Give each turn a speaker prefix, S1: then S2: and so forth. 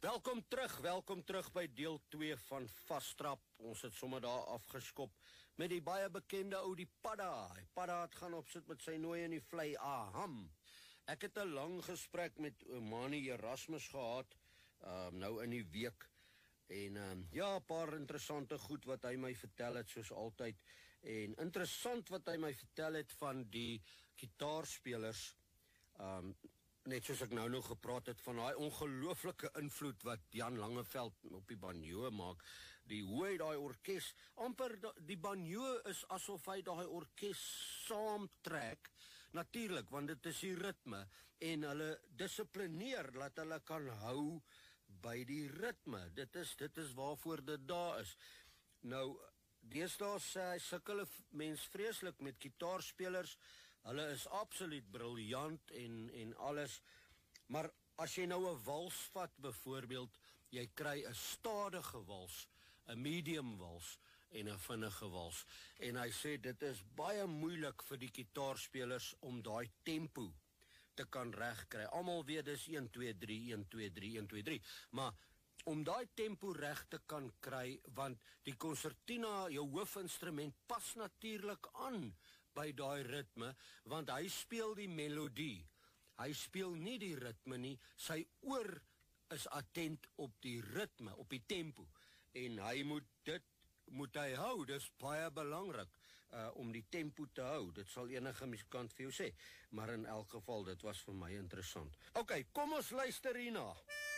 S1: Welkom terug by deel 2 van Vastrap. Ons het sommer daar afgeskop met die baie bekende ou, die Padda. Die Padda het gaan opsit met sy nooi in die vlei Aham. Ek het 'n lang gesprek met Mani Erasmus gehad, nou in die week. En ja, 'n paar interessante goed wat hy my vertel het, soos altyd. En interessant wat hy my vertel het van die gitaarspelers, net soos ek nou gepraat het van daai ongelooflike invloed wat Jan Langeveld op die banjo maak. Hoe hy daai orkes, amper die banjo is asof hy daai orkes saamtrek. Natuurlik, want dit is die ritme en hulle dissiplineer dat hulle kan hou by die ritme. Dit is waarvoor dit daar is. Nou, deesdae sukkel mens vreeslik met gitaarspelers. Hulle is absoluut briljant en alles, maar as jy nou 'n wals vat byvoorbeeld, jy kry 'n stadige wals, 'n medium wals en 'n vinnige wals. En hy sê dit is baie moeilik vir die gitaarspelers om daai tempo te kan regkry. Almal weet dis 1 2 3 1 2 3 1 2 3, maar om daai tempo reg te kan kry, want die konsertina, jou hoofinstrument, pas natuurlik aan by daai ritme, want hy speel die melodie. Hy speel nie die ritme nie, sy oor is attent op die ritme, op die tempo. En hy moet hy hou, dis baie belangrik om die tempo te hou. Dit sal enige musikant vir jou sê, maar in elk geval, dit was vir my interessant. OK, kom ons luister hierna.